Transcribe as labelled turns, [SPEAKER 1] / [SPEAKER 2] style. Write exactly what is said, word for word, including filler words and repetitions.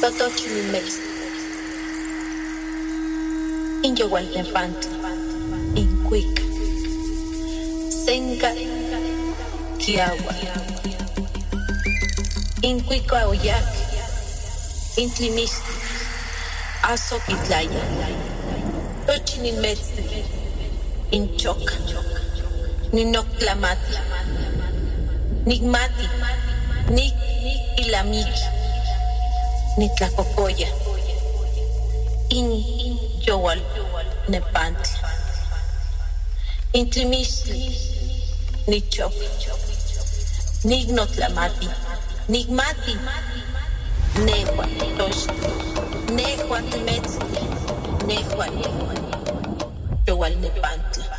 [SPEAKER 1] Totochimilmex, Inyowalnepantli, Incuic, Senca, Kiawa, Incuica Oyac, Intlimistli, Azoquitlaya, Tochimilmetzli, Inchoc, Ninoctlamati, Nigmati, Nik Ilamiki, Nitlacocoya, In Yowal Nepantli, Intlimistli, Nichoc, Nignotlamati, Nigmati, Nehua Tosh, Nehua Timetzli, Nehua Yowal Nepantli.